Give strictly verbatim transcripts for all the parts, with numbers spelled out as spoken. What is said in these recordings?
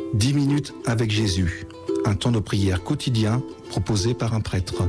dix minutes avec Jésus, un temps de prière quotidien proposé par un prêtre.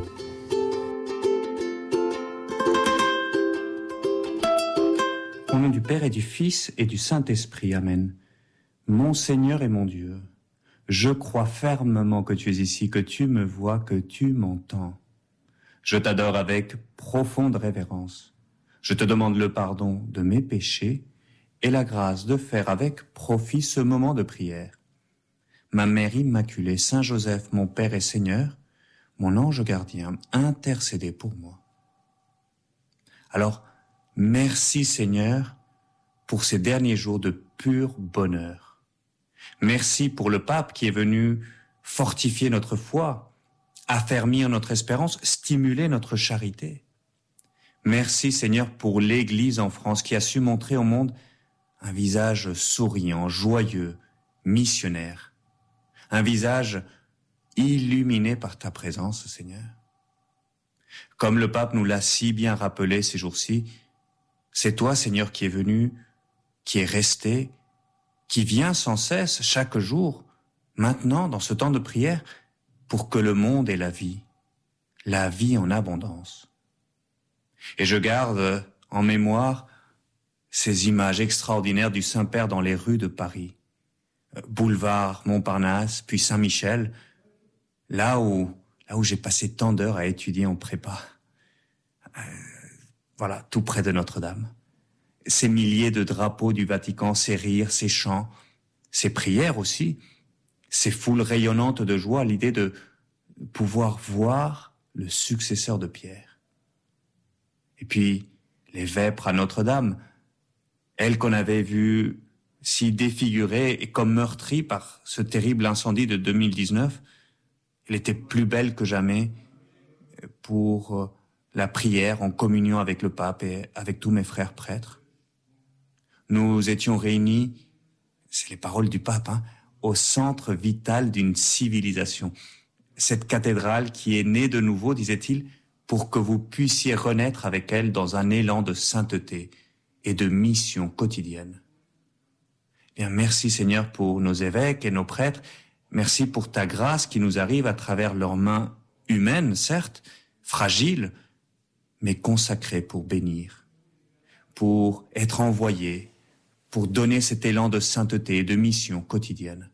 Au nom du Père et du Fils et du Saint-Esprit, Amen. Mon Seigneur et mon Dieu, je crois fermement que tu es ici, que tu me vois, que tu m'entends. Je t'adore avec profonde révérence. Je te demande le pardon de mes péchés et la grâce de faire avec profit ce moment de prière. Ma Mère Immaculée, Saint Joseph, mon Père et Seigneur, mon ange gardien, intercédez pour moi. Alors, merci Seigneur pour ces derniers jours de pur bonheur. Merci pour le pape qui est venu fortifier notre foi, affermir notre espérance, stimuler notre charité. Merci Seigneur pour l'Église en France qui a su montrer au monde un visage souriant, joyeux, missionnaire. Un visage illuminé par ta présence, Seigneur. Comme le pape nous l'a si bien rappelé ces jours-ci, c'est toi, Seigneur, qui es venu, qui est resté, qui vient sans cesse, chaque jour, maintenant, dans ce temps de prière, pour que le monde ait la vie, la vie en abondance. Et je garde en mémoire ces images extraordinaires du Saint-Père dans les rues de Paris. Boulevard Montparnasse, puis Saint-Michel, là où, là où j'ai passé tant d'heures à étudier en prépa. Euh, voilà, tout près de Notre-Dame. Ces milliers de drapeaux du Vatican, ces rires, ces chants, ces prières aussi, ces foules rayonnantes de joie, l'idée de pouvoir voir le successeur de Pierre. Et puis, les vêpres à Notre-Dame, elle qu'on avait vue si défigurée et comme meurtrie par ce terrible incendie de deux mille dix-neuf, elle était plus belle que jamais pour la prière en communion avec le pape et avec tous mes frères prêtres. Nous étions réunis, c'est les paroles du pape, hein, au centre vital d'une civilisation. Cette cathédrale qui est née de nouveau, disait-il, pour que vous puissiez renaître avec elle dans un élan de sainteté et de mission quotidienne. Bien, merci Seigneur pour nos évêques et nos prêtres. Merci pour ta grâce qui nous arrive à travers leurs mains humaines, certes, fragiles, mais consacrées pour bénir, pour être envoyés, pour donner cet élan de sainteté et de mission quotidienne.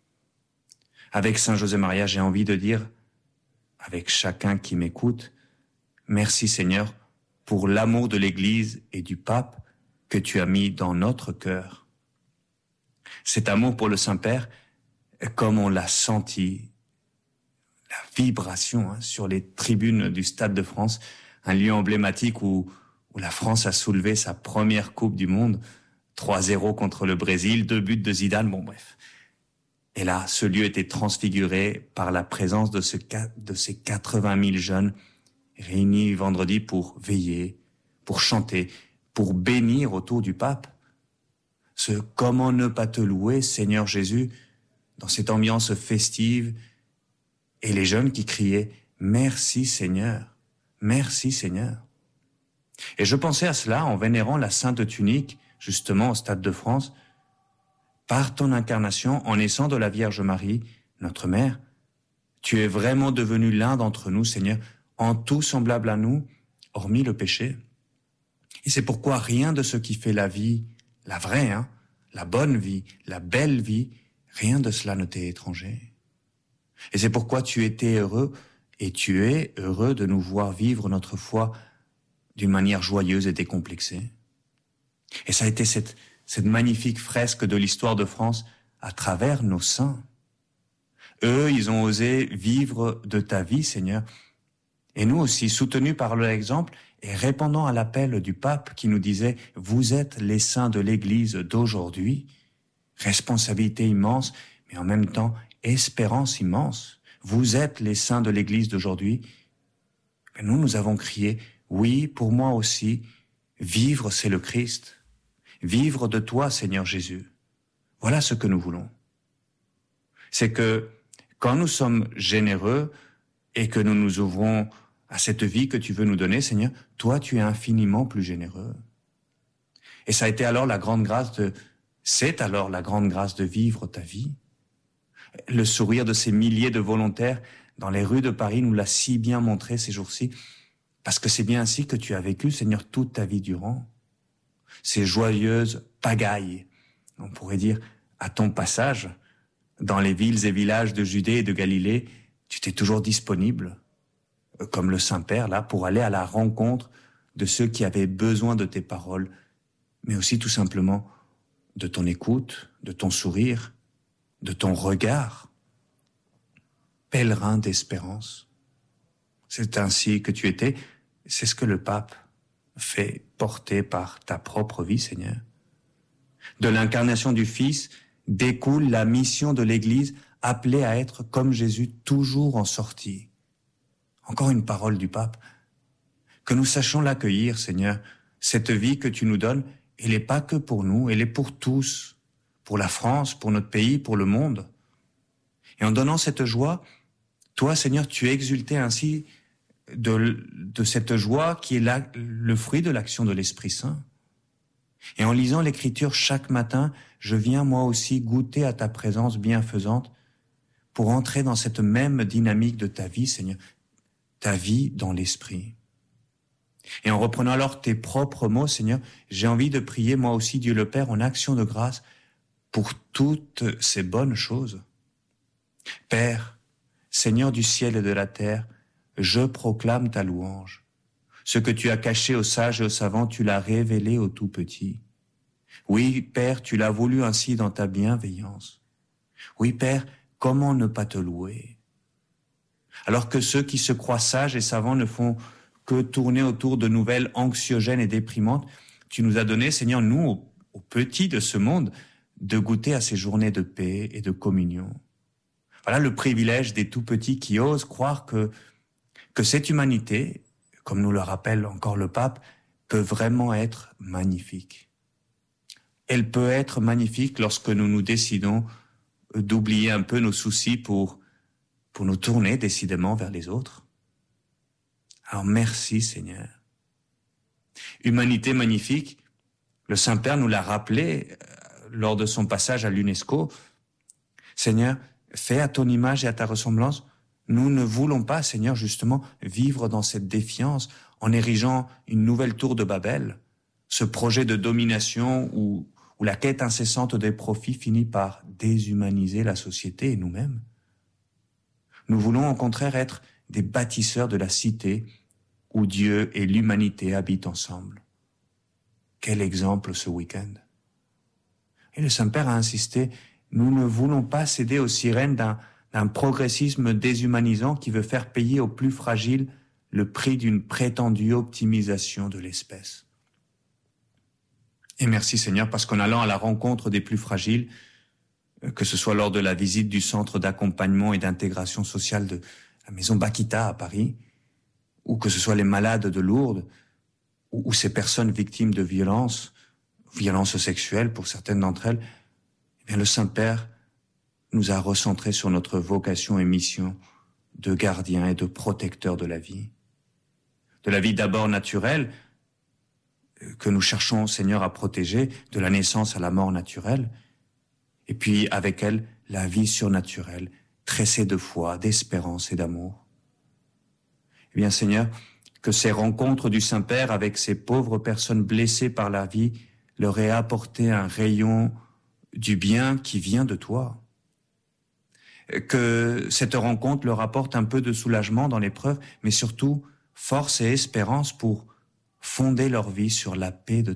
Avec Saint José Maria, j'ai envie de dire, avec chacun qui m'écoute, merci Seigneur pour l'amour de l'Église et du pape que tu as mis dans notre cœur. Cet amour pour le Saint-Père, comme on l'a senti, la vibration hein, sur les tribunes du Stade de France, un lieu emblématique où, où la France a soulevé sa première Coupe du Monde, trois zéro contre le Brésil, deux buts de Zidane, bon bref. Et là, ce lieu était transfiguré par la présence de, ce, de ces quatre-vingt mille jeunes réunis vendredi pour veiller, pour chanter, pour bénir autour du pape. Ce « Comment ne pas te louer, Seigneur Jésus ?» dans cette ambiance festive, et les jeunes qui criaient « Merci Seigneur, merci Seigneur ». Et je pensais à cela en vénérant la Sainte Tunique, justement au Stade de France. Par ton incarnation, en naissant de la Vierge Marie, notre Mère, tu es vraiment devenu l'un d'entre nous, Seigneur, en tout semblable à nous, hormis le péché. Et c'est pourquoi rien de ce qui fait la vie, la vraie, hein, la bonne vie, la belle vie, rien de cela ne t'est étranger. Et c'est pourquoi tu étais heureux, et tu es heureux de nous voir vivre notre foi d'une manière joyeuse et décomplexée. Et ça a été cette, cette magnifique fresque de l'histoire de France à travers nos saints. Eux, ils ont osé vivre de ta vie, Seigneur. Et nous aussi, soutenus par leur exemple et répondant à l'appel du pape qui nous disait « Vous êtes les saints de l'Église d'aujourd'hui », responsabilité immense, mais en même temps espérance immense. Vous êtes les saints de l'Église d'aujourd'hui. Et nous, nous avons crié « Oui, pour moi aussi, vivre c'est le Christ. Vivre de toi, Seigneur Jésus. » Voilà ce que nous voulons. C'est que quand nous sommes généreux et que nous nous ouvrons à cette vie que tu veux nous donner, Seigneur, toi, tu es infiniment plus généreux. Et ça a été alors la grande grâce de, c'est alors la grande grâce de vivre ta vie. Le sourire de ces milliers de volontaires dans les rues de Paris nous l'a si bien montré ces jours-ci, parce que c'est bien ainsi que tu as vécu, Seigneur, toute ta vie durant. Ces joyeuses pagailles, on pourrait dire, à ton passage, dans les villes et villages de Judée et de Galilée, tu t'es toujours disponible, comme le Saint-Père, là, pour aller à la rencontre de ceux qui avaient besoin de tes paroles, mais aussi tout simplement de ton écoute, de ton sourire, de ton regard. Pèlerin d'espérance. C'est ainsi que tu étais, c'est ce que le pape fait porter par ta propre vie, Seigneur. De l'incarnation du Fils découle la mission de l'Église appelée à être comme Jésus, toujours en sortie. Encore une parole du pape. Que nous sachions l'accueillir, Seigneur. Cette vie que tu nous donnes, elle n'est pas que pour nous, elle est pour tous. Pour la France, pour notre pays, pour le monde. Et en donnant cette joie, toi, Seigneur, tu es exulté ainsi de, de cette joie qui est la, le fruit de l'action de l'Esprit Saint. Et en lisant l'Écriture chaque matin, je viens moi aussi goûter à ta présence bienfaisante pour entrer dans cette même dynamique de ta vie, Seigneur, ta vie dans l'Esprit. Et en reprenant alors tes propres mots, Seigneur, j'ai envie de prier moi aussi Dieu le Père en action de grâce pour toutes ces bonnes choses. Père, Seigneur du ciel et de la terre, je proclame ta louange. Ce que tu as caché aux sages et aux savants, tu l'as révélé aux tout petits. Oui, Père, tu l'as voulu ainsi dans ta bienveillance. Oui, Père, comment ne pas te louer? Alors que ceux qui se croient sages et savants ne font que tourner autour de nouvelles anxiogènes et déprimantes, tu nous as donné, Seigneur, nous, aux, aux petits de ce monde, de goûter à ces journées de paix et de communion. Voilà le privilège des tout petits qui osent croire que, que cette humanité, comme nous le rappelle encore le pape, peut vraiment être magnifique. Elle peut être magnifique lorsque nous nous décidons d'oublier un peu nos soucis pour, pour nous tourner décidément vers les autres. Alors merci Seigneur. Humanité magnifique, le Saint-Père nous l'a rappelé lors de son passage à l'UNESCO. Seigneur, fais à ton image et à ta ressemblance. Nous ne voulons pas, Seigneur, justement, vivre dans cette défiance en érigeant une nouvelle tour de Babel, ce projet de domination où, où la quête incessante des profits finit par déshumaniser la société et nous-mêmes. Nous voulons au contraire être des bâtisseurs de la cité où Dieu et l'humanité habitent ensemble. Quel exemple ce week-end! Et le Saint-Père a insisté, nous ne voulons pas céder aux sirènes d'un, d'un progressisme déshumanisant qui veut faire payer aux plus fragiles le prix d'une prétendue optimisation de l'espèce. Et merci Seigneur, parce qu'en allant à la rencontre des plus fragiles, que ce soit lors de la visite du centre d'accompagnement et d'intégration sociale de la maison Bakita à Paris, ou que ce soit les malades de Lourdes, ou, ou ces personnes victimes de violences, violences sexuelles pour certaines d'entre elles, eh bien le Saint-Père nous a recentrés sur notre vocation et mission de gardiens et de protecteurs de la vie. De la vie d'abord naturelle, que nous cherchons, Seigneur, à protéger, de la naissance à la mort naturelle, et puis avec elle, la vie surnaturelle, tressée de foi, d'espérance et d'amour. Eh bien, Seigneur, que ces rencontres du Saint-Père avec ces pauvres personnes blessées par la vie leur aient apporté un rayon du bien qui vient de toi. Que cette rencontre leur apporte un peu de soulagement dans l'épreuve, mais surtout force et espérance pour fonder leur vie sur la paix de